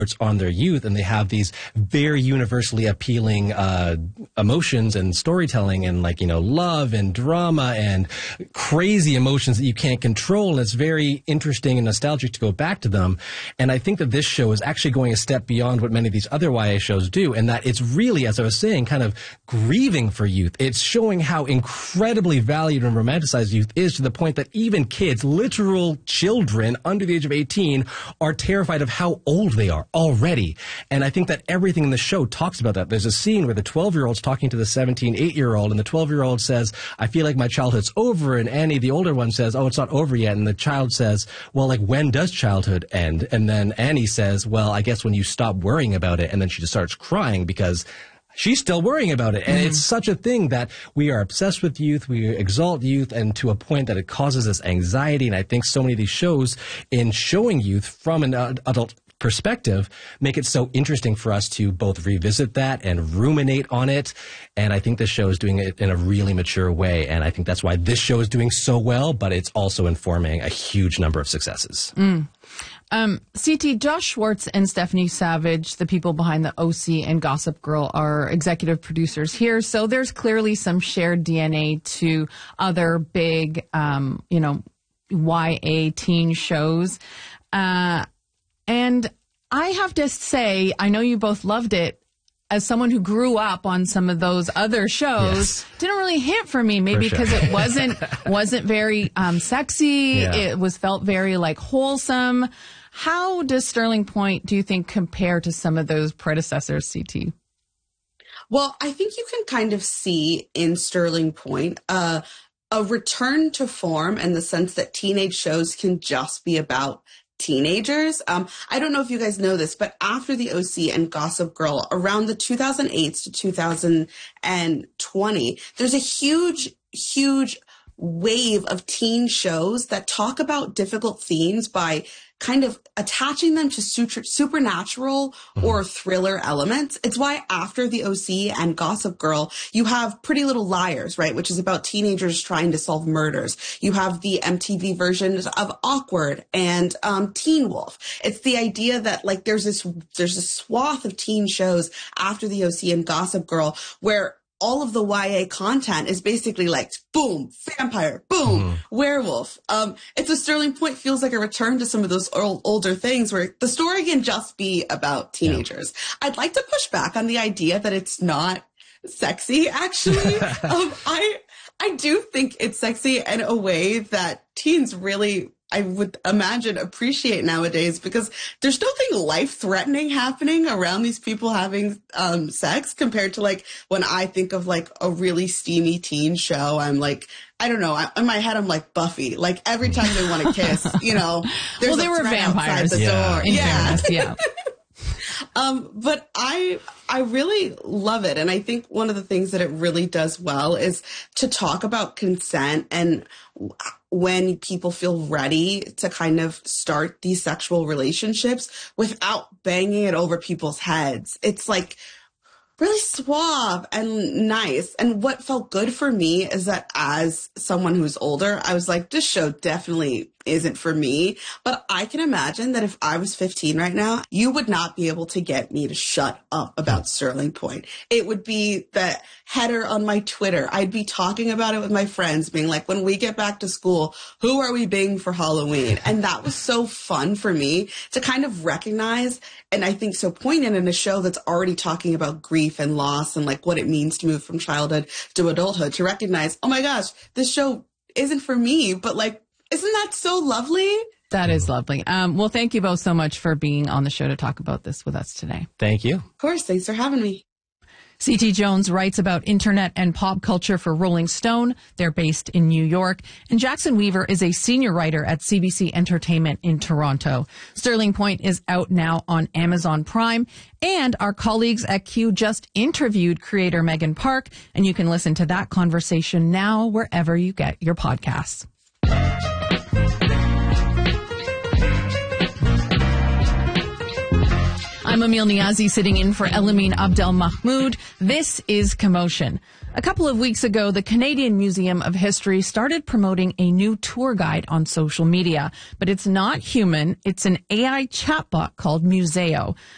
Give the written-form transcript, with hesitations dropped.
on their youth, and they have these very universally appealing emotions and storytelling and love and drama and crazy emotions that you can't control. And it's very interesting and nostalgic to go back to them. And I think that this show is actually going a step beyond what many of these other YA shows do, and that it's really, as I was saying, kind of grieving for youth. It's showing how incredibly valued and romanticized youth is, to the point that even kids, literal children under the age of 18, are terrified of how old they are already. And I think that everything in the show talks about that. There's a scene where the 12-year-old's talking to the 8-year-old, and the 12-year-old says, I feel like my childhood's over. And Annie, the older one, says, oh, it's not over yet. And the child says, well, when does childhood end? And then Annie says, well, I guess when you stop worrying about it. And then she just starts crying because she's still worrying about it. And it's such a thing that we are obsessed with youth. We exalt youth, and to a point that it causes us anxiety. And I think so many of these shows, in showing youth from an adult perspective, make it so interesting for us to both revisit that and ruminate on it. And I think this show is doing it in a really mature way. And I think that's why this show is doing so well, but it's also informing a huge number of successes. CT, Josh Schwartz and Stephanie Savage, the people behind the OC and Gossip Girl, are executive producers here. So there's clearly some shared DNA to other big, YA teen shows. And I have to say, I know you both loved it. As someone who grew up on some of those other shows, didn't really hit for me. Maybe because it wasn't very sexy. Yeah. It felt very wholesome. How does Sterling Point, do you think, compare to some of those predecessors, CT? Well, I think you can kind of see in Sterling Point a return to form, in the sense that teenage shows can just be about teenagers. I don't know if you guys know this, but after the OC and Gossip Girl, around the 2008 to 2020, there's a huge wave of teen shows that talk about difficult themes by kind of attaching them to supernatural or thriller elements. It's why after the OC and Gossip Girl, you have Pretty Little Liars, right? Which is about teenagers trying to solve murders. You have the MTV versions of Awkward and Teen Wolf. It's the idea that there's this swath of teen shows after the OC and Gossip Girl where all of the YA content is basically boom, vampire, boom, werewolf. It's a Sterling Point feels like a return to some of those older things where the story can just be about teenagers. Yeah. I'd like to push back on the idea that it's not sexy, actually. I do think it's sexy in a way that teens really, I would imagine, appreciate nowadays, because there's nothing life-threatening happening around these people having sex compared to when I think of a really steamy teen show. I'm I don't know. In my head, I'm like Buffy. Every time they want to kiss, there's they were vampires outside the door. Yeah. But I really love it. And I think one of the things that it really does well is to talk about consent and when people feel ready to kind of start these sexual relationships without banging it over people's heads. It's really suave and nice. And what felt good for me is that as someone who's older, I was this show definitely isn't for me. But I can imagine that if I was 15 right now, you would not be able to get me to shut up about Sterling Point. It would be the header on my Twitter. I'd be talking about it with my friends, being when we get back to school, who are we being for Halloween? And that was so fun for me to kind of recognize, and I think so poignant in a show that's already talking about grief and loss and what it means to move from childhood to adulthood, to recognize, oh my gosh, this show isn't for me, but isn't that so lovely? That is lovely. Well, thank you both so much for being on the show to talk about this with us today. Thank you. Of course. Thanks for having me. C.T. Jones writes about internet and pop culture for Rolling Stone. They're based in New York. And Jackson Weaver is a senior writer at CBC Entertainment in Toronto. Sterling Point is out now on Amazon Prime. And our colleagues at Q just interviewed creator Megan Park. And you can listen to that conversation now wherever you get your podcasts. I'm Emil Niazi, sitting in for Elamine Abdel Mahmoud. This is Commotion. A couple of weeks ago, the Canadian Museum of History started promoting a new tour guide on social media. But it's not human. It's an AI chatbot called Museo.